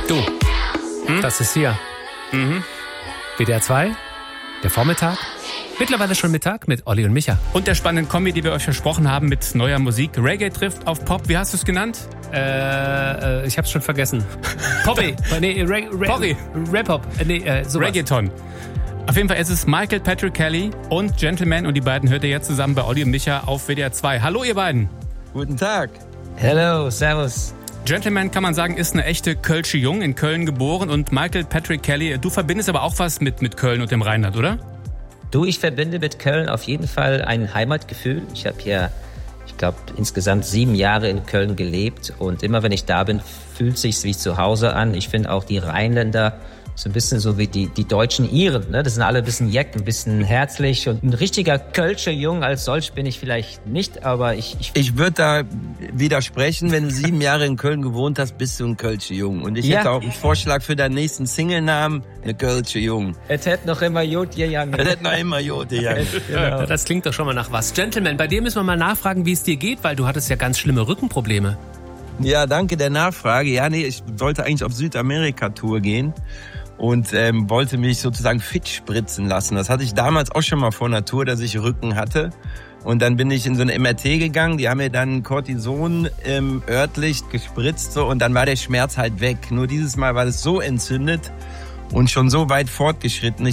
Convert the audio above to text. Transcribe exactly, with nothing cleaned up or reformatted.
Du, hm? Das ist hier. Mhm. W D R zwei, der Vormittag. Mittlerweile schon Mittag mit Olli und Micha. Und der spannenden Kombi, die wir euch versprochen haben mit neuer Musik. Reggae trifft auf Pop. Wie hast du es genannt? Äh, äh, ich hab's schon vergessen. Poppy. nee, Re- Re- Poppy. Rap-Hop. Nee, äh, sowas. Reggaeton. Auf jeden Fall ist es Michael Patrick Kelly und Gentleman. Und die beiden hört ihr jetzt zusammen bei Olli und Micha auf W D R zwei. Hallo ihr beiden. Guten Tag. Hello, servus. Gentleman, kann man sagen, ist eine echte Kölsche Jung, in Köln geboren. Und Michael Patrick Kelly, du verbindest aber auch was mit, mit Köln und dem Rheinland, oder? Du, ich verbinde mit Köln auf jeden Fall ein Heimatgefühl. Ich habe hier, ich glaube, insgesamt sieben Jahre in Köln gelebt. Und immer wenn ich da bin, fühlt es sich wie zu Hause an. Ich finde auch die Rheinländer so ein bisschen so wie die, die deutschen Iren. Ne? Das sind alle ein bisschen jeck, ein bisschen herzlich. Und ein richtiger Kölscher Jung als solch bin ich vielleicht nicht, aber ich... Ich, ich würde da widersprechen, wenn du sieben Jahre in Köln gewohnt hast, bist du ein Kölscher Jung. Und ich ja. hätte auch einen Vorschlag für deinen nächsten Single-Namen, eine Kölscher Jung. Es hätte noch immer Jod gegangen. Es hätte noch immer Jod gegangen. Genau. Das klingt doch schon mal nach was. Gentleman, bei dir müssen wir mal nachfragen, wie es dir geht, weil du hattest ja ganz schlimme Rückenprobleme. Ja, danke der Nachfrage. Ja, nee, ich wollte eigentlich auf Südamerika-Tour gehen. Und ähm, wollte mich sozusagen fit spritzen lassen. Das hatte ich damals auch schon mal vor einer Tour, dass ich Rücken hatte. Und dann bin ich in so eine M R T gegangen. Die haben mir dann Cortison ähm, örtlich gespritzt so, und dann war der Schmerz halt weg. Nur dieses Mal war es so entzündet und schon so weit fortgeschritten.